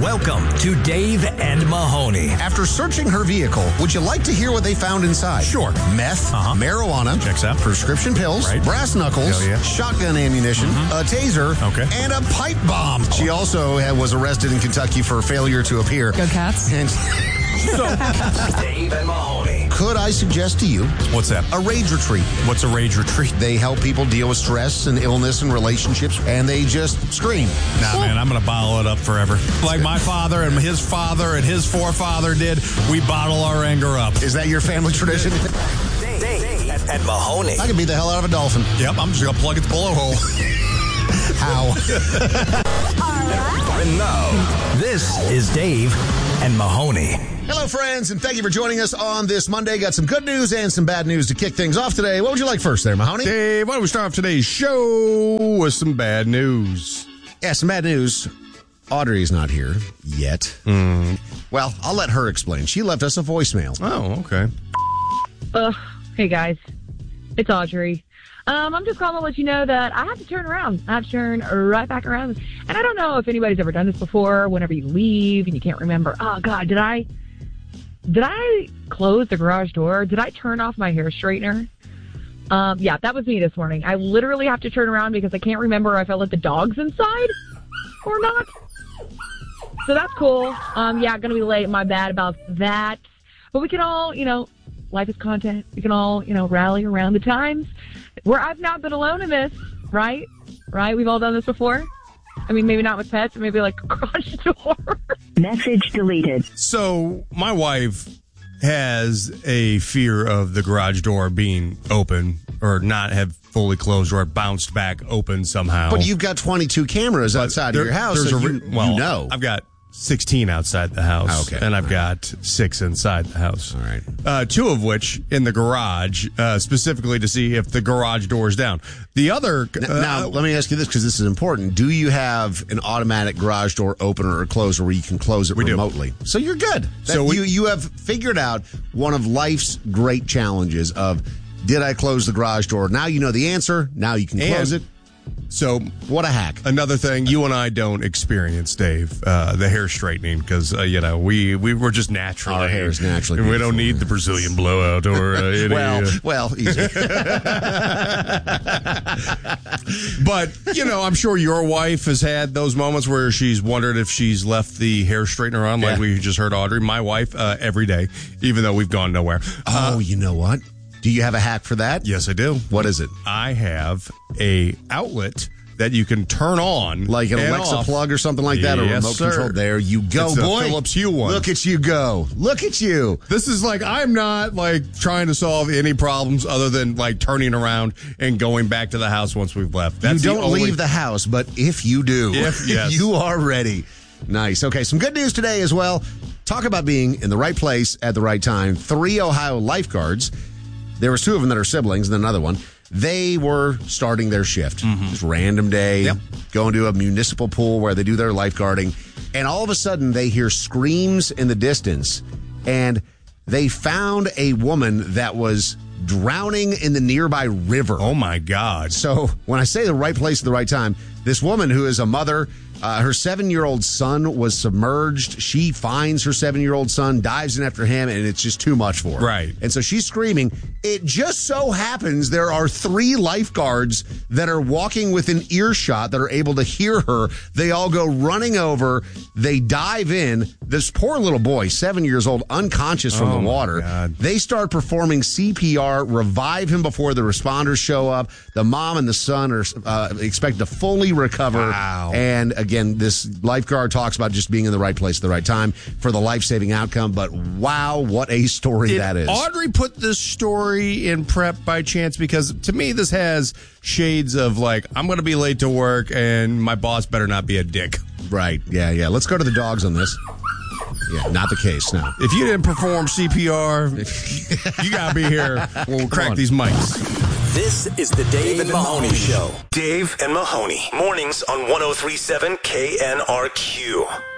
Welcome to Dave and Mahoney. After searching her vehicle, would you like to hear what they found inside? Sure. Meth, marijuana, checks out, prescription pills, right, brass knuckles, shotgun ammunition, a taser, and a pipe bomb. She also was arrested in Kentucky for failure to appear. Go Cats. And Dave and Mahoney. could I suggest to you What's that? a rage retreat? What's a rage retreat? They help people deal with stress and illness and relationships, and they just scream. Nah, man, I'm going to bottle it up forever. Like my father and his forefather did, we bottle our anger up. Is that your family tradition? Dave and Mahoney. I can beat the hell out of a dolphin. Yep, I'm just going to plug its blowhole. How? And now, this is Dave and Mahoney. Hello, friends, and thank you for joining us on this Monday. Got some good news and some bad news to kick things off today. What would you like first there, Mahoney? Dave, why don't we start off today's show with some bad news? Yeah, some bad news. Audrey's not here yet. Well, I'll let her explain. She left us a voicemail. Oh, okay. Hey, guys. It's Audrey. I'm just calling to let you know that I have to turn around. I have to turn right back around. And I don't know if anybody's ever done this before. Whenever you leave and you can't remember, oh, God, did I close the garage door? Did I turn off my hair straightener? Yeah, that was me this morning. I literally have to turn around because I can't remember if I let the dogs inside or not. So that's cool. Yeah, going to be late. My bad about that. But we can all, life is content. We can all, rally around the times where I've not been alone in this, right? Right? We've all done this before. I mean, maybe not with pets, but maybe like a garage door. Message deleted. So my wife has a fear of the garage door being open or not have fully closed or bounced back open somehow. But you've got 22 cameras outside of your house, so you know. I've got 16 outside the house, and I've got 6 inside the house. All right. 2 of which in the garage, specifically to see if the garage door is down. The other... now, let me ask you this, because this is important. Do you have an automatic garage door opener or closer where you can close it remotely? Do. So you're good. So you have figured out one of life's great challenges of, did I close the garage door? Now you know the answer. Now you can close it. So, what a hack. Another thing, you and I don't experience, Dave, the hair straightening because, we were just naturally. Our hair is naturally. And we don't need the Brazilian blowout or any. well, easy. But, I'm sure your wife has had those moments where she's wondered if she's left the hair straightener on, like we just heard Audrey. My wife, every day, even though we've gone nowhere. Oh, you know what? Do you have a hack for that? Yes, I do. What is it? I have a outlet that you can turn on. Like an Alexa plug or something like that? Yes, remote control? There you go, it's boy. A Philips Hue one. Look at you go. Look at you. This is I'm not trying to solve any problems other than turning around and going back to the house once we've left. That's you don't leave the house, but if you do, you are ready. Nice. Okay, some good news today as well. Talk about being in the right place at the right time. 3 Ohio lifeguards. There was 2 of them that are siblings and then another one. They were starting their shift. Just random day, going to a municipal pool where they do their lifeguarding. And all of a sudden, they hear screams in the distance. And they found a woman that was drowning in the nearby river. Oh, my God. So when I say the right place at the right time, this woman who is a mother, her 7-year-old son was submerged. She finds her 7-year-old son, dives in after him, and it's just too much for her. Right. And so she's screaming. It just so happens there are 3 lifeguards that are walking within earshot that are able to hear her. They all go running over. They dive in. This poor little boy, 7 years old, unconscious from the water. God. They start performing CPR, revive him before the responders show up. The mom and the son are expected to fully recover. Wow. And again, this lifeguard talks about just being in the right place at the right time for the life-saving outcome. But wow, what a story that is. Audrey put this story in prep by chance? Because to me, this has shades of I'm going to be late to work and my boss better not be a dick. Right. Yeah. Let's go to the dogs on this. Yeah, not the case, no. If you didn't perform CPR, you got to be here when we crack these mics. This is the Dave and Mahoney Show. Dave and Mahoney. Mornings on 103.7 KNRQ.